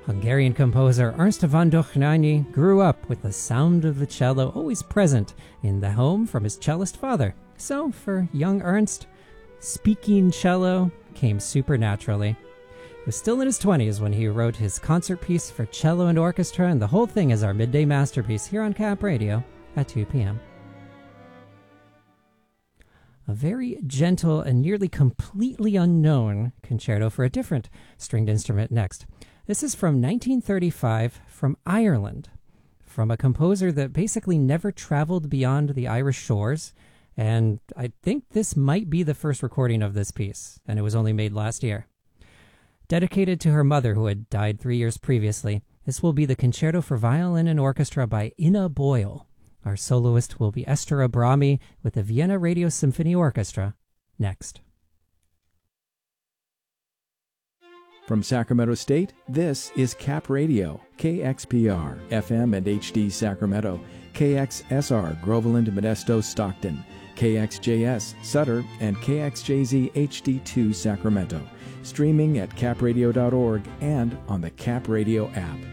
Hungarian composer Ernst von Dohnányi grew up with the sound of the cello always present in the home from his cellist father. So, for young Ernst, speaking cello came supernaturally. He was still in his 20s when he wrote his concert piece for cello and orchestra, and the whole thing is our midday masterpiece here on Cap Radio at 2 p.m. A very gentle and nearly completely unknown concerto for a different stringed instrument next. This is from 1935 from Ireland, from a composer that basically never traveled beyond the Irish shores, and I think this might be the first recording of this piece, and it was only made last year. Dedicated to her mother who had died 3 years previously, this will be the Concerto for Violin and Orchestra by Ina Boyle. Our soloist will be Esther Abrami with the Vienna Radio Symphony Orchestra next. From Sacramento State, this is Cap Radio, KXPR, FM and HD Sacramento, KXSR, Groveland, Modesto, Stockton, KXJS, Sutter, and KXJZ HD2 Sacramento. Streaming at capradio.org and on the Cap Radio app.